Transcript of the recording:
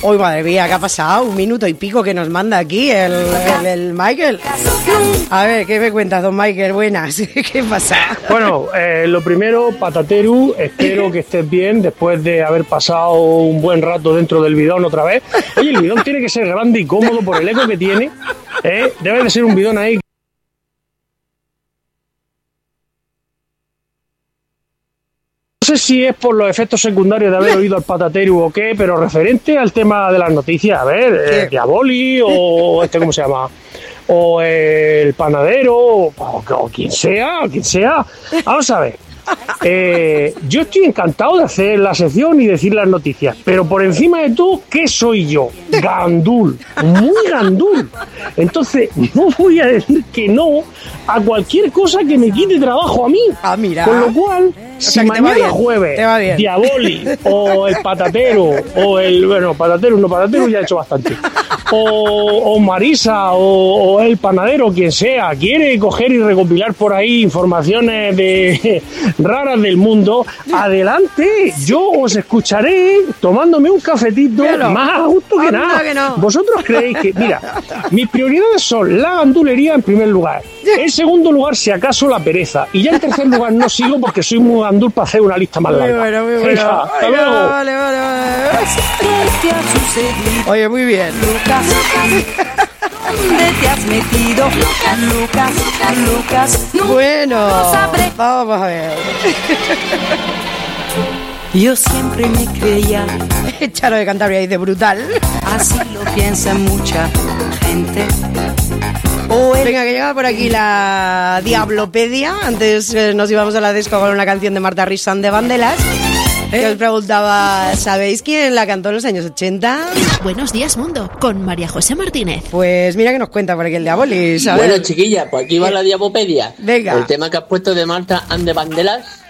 Uy, madre mía, ¿qué ha pasado? 1 minuto y pico que nos manda aquí el Michael. A ver, ¿qué me cuentas, don Michael? Buenas, ¿qué pasa? Bueno, lo primero, Patateru, espero que estés bien después de haber pasado un buen rato dentro del bidón otra vez. Oye, el bidón tiene que ser grande y cómodo por el eco que tiene. Debe de ser un bidón ahí. No sé si es por los efectos secundarios de haber oído al Patateru o qué, pero referente al tema de las noticias, a ver, Diaboli o ¿cómo se llama? O el panadero, o quien sea. Vamos a ver. Yo estoy encantado de hacer la sección y decir las noticias, pero por encima de todo, ¿qué soy yo? Gandul, muy gandul. Entonces, no voy a decir que no a cualquier cosa que me quite trabajo a mí. Ah, mira. Con lo cual, si mañana jueves, Diaboli, o el Patatero, o Patatero ya he hecho bastante, o Marisa, o el panadero, quien sea, quiere coger y recopilar por ahí informaciones raras del mundo, adelante, yo os escucharé tomándome un cafetito, más a gusto que nada. Que no. Vosotros creéis que, mira, mis prioridades son la gandulería en primer lugar, en segundo lugar, si acaso, la pereza, y ya en tercer lugar no sigo porque soy muy gandul para hacer una lista más larga. Muy bueno. Hasta luego. Vale. Oye, muy bien. ¿Dónde te has metido? Lucas. Bueno, vamos a ver. Yo siempre me creía. Charo de Cantabria dice brutal. Así lo piensa mucha gente. Venga, que llega por aquí la Diablopedia. Antes nos íbamos a la disco con una canción de Marta Rissan de Bandelas. Que os preguntaba, ¿sabéis quién la cantó en los años 80? Buenos días, mundo, con María José Martínez. Pues mira que nos cuenta por aquí el Diabolis. Bueno, chiquilla, pues aquí va la Diabopedia. Venga. El tema que has puesto de Marta and de Bandelas